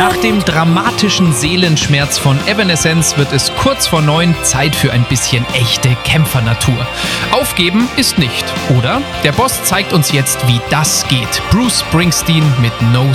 Nach dem dramatischen Seelenschmerz von Evanescence wird es kurz vor 9 Zeit für ein bisschen echte Kämpfernatur. Aufgeben ist nicht, oder? Der Boss zeigt uns jetzt, wie das geht. Bruce Springsteen mit No